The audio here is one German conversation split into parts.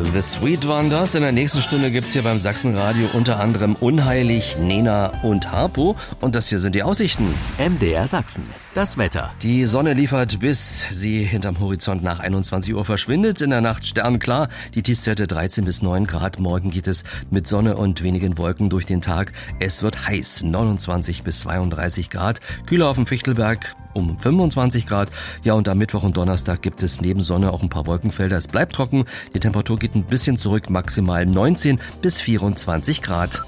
The Sweet Wonders. In der nächsten Stunde gibt's hier beim Sachsenradio unter anderem Unheilig, Nena und Harpo. Und das hier sind die Aussichten. MDR Sachsen, das Wetter. Die Sonne liefert, bis sie hinterm Horizont nach 21 Uhr verschwindet. In der Nacht sternklar, die Tiefstwerte 13 bis 9 Grad. Morgen geht es mit Sonne und wenigen Wolken durch den Tag. Es wird heiß, 29 bis 32 Grad. Kühler auf dem Fichtelberg um 25 Grad. Ja, und am Mittwoch und Donnerstag gibt es neben Sonne auch ein paar Wolkenfelder. Es bleibt trocken. Die Temperatur geht ein bisschen zurück, maximal 19 bis 24 Grad.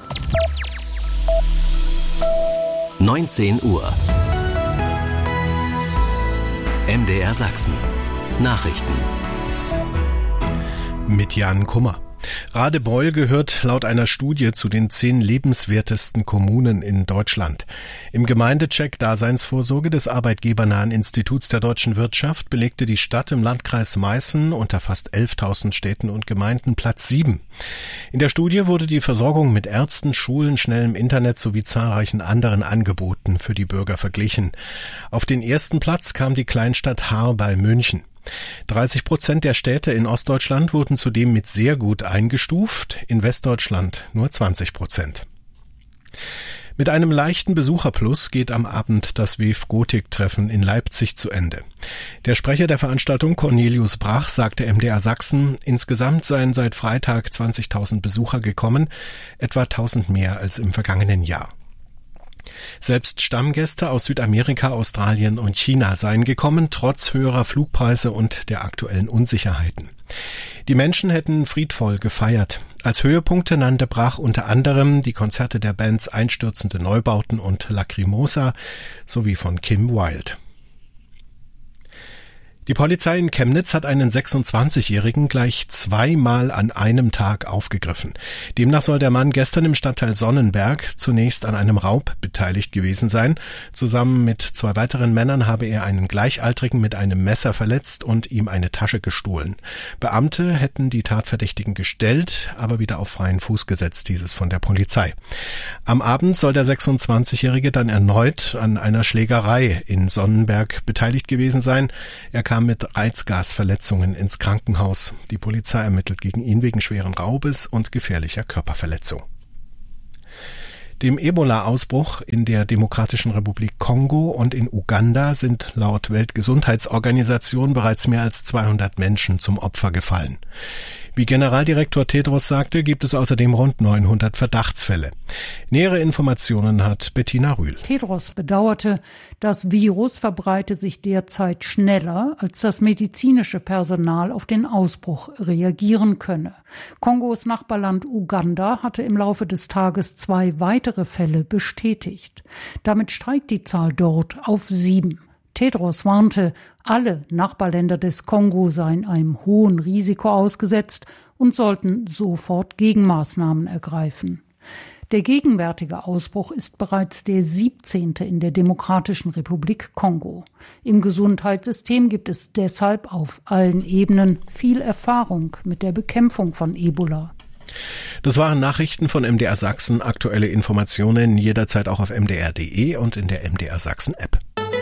19 Uhr. MDR Sachsen. Nachrichten. Mit Jan Kummer. Radebeul gehört laut einer Studie zu den 10 lebenswertesten Kommunen in Deutschland. Im Gemeindecheck Daseinsvorsorge des Arbeitgebernahen Instituts der deutschen Wirtschaft belegte die Stadt im Landkreis Meißen unter fast 11.000 Städten und Gemeinden Platz 7. In der Studie wurde die Versorgung mit Ärzten, Schulen, schnellem Internet sowie zahlreichen anderen Angeboten für die Bürger verglichen. Auf den ersten Platz kam die Kleinstadt Haar bei München. 30% der Städte in Ostdeutschland wurden zudem mit sehr gut eingestuft, in Westdeutschland nur 20%. Mit einem leichten Besucherplus geht am Abend das WEF Gotik-Treffen in Leipzig zu Ende. Der Sprecher der Veranstaltung, Cornelius Brach, sagte MDR Sachsen, insgesamt seien seit Freitag 20.000 Besucher gekommen, etwa 1.000 mehr als im vergangenen Jahr. Selbst Stammgäste aus Südamerika, Australien und China seien gekommen, trotz höherer Flugpreise und der aktuellen Unsicherheiten. Die Menschen hätten friedvoll gefeiert. Als Höhepunkte nannte Brach unter anderem die Konzerte der Bands Einstürzende Neubauten und Lacrimosa sowie von Kim Wilde. Die Polizei in Chemnitz hat einen 26-Jährigen gleich 2-mal an einem Tag aufgegriffen. Demnach soll der Mann gestern im Stadtteil Sonnenberg zunächst an einem Raub beteiligt gewesen sein. Zusammen mit 2 weiteren Männern habe er einen Gleichaltrigen mit einem Messer verletzt und ihm eine Tasche gestohlen. Beamte hätten die Tatverdächtigen gestellt, aber wieder auf freien Fuß gesetzt, hieß es von der Polizei. Am Abend soll der 26-Jährige dann erneut an einer Schlägerei in Sonnenberg beteiligt gewesen sein. Er kam mit Reizgasverletzungen ins Krankenhaus. Die Polizei ermittelt gegen ihn wegen schweren Raubes und gefährlicher Körperverletzung. Dem Ebola-Ausbruch in der Demokratischen Republik Kongo und in Uganda sind laut Weltgesundheitsorganisation bereits mehr als 200 Menschen zum Opfer gefallen. Wie Generaldirektor Tedros sagte, gibt es außerdem rund 900 Verdachtsfälle. Nähere Informationen hat Bettina Rühl. Tedros bedauerte, das Virus verbreite sich derzeit schneller, als das medizinische Personal auf den Ausbruch reagieren könne. Kongos Nachbarland Uganda hatte im Laufe des Tages 2 weitere Fälle bestätigt. Damit steigt die Zahl dort auf 7. Tedros warnte, alle Nachbarländer des Kongo seien einem hohen Risiko ausgesetzt und sollten sofort Gegenmaßnahmen ergreifen. Der gegenwärtige Ausbruch ist bereits der 17. in der Demokratischen Republik Kongo. Im Gesundheitssystem gibt es deshalb auf allen Ebenen viel Erfahrung mit der Bekämpfung von Ebola. Das waren Nachrichten von MDR Sachsen. Aktuelle Informationen jederzeit auch auf mdr.de und in der MDR Sachsen App.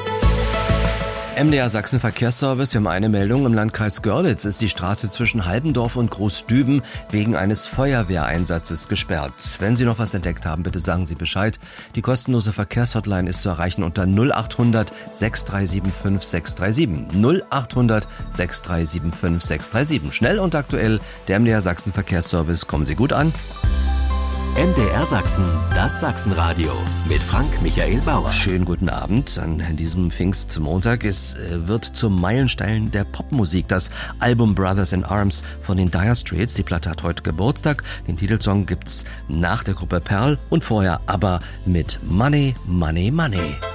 MDR Sachsen Verkehrsservice. Wir haben eine Meldung. Im Landkreis Görlitz ist die Straße zwischen Halbendorf und Großdüben wegen eines Feuerwehreinsatzes gesperrt. Wenn Sie noch was entdeckt haben, bitte sagen Sie Bescheid. Die kostenlose Verkehrshotline ist zu erreichen unter 0800 6375 637. 0800 6375 637. Schnell und aktuell, der MDR Sachsen Verkehrsservice. Kommen Sie gut an. MDR Sachsen, das Sachsenradio mit Frank-Michael Bauer. Schönen guten Abend an diesem Pfingstmontag. Es wird zum Meilenstein der Popmusik. Das Album Brothers in Arms von den Dire Straits. Die Platte hat heute Geburtstag. Den Titelsong gibt's nach der Gruppe Pearl und vorher aber mit Money, Money, Money.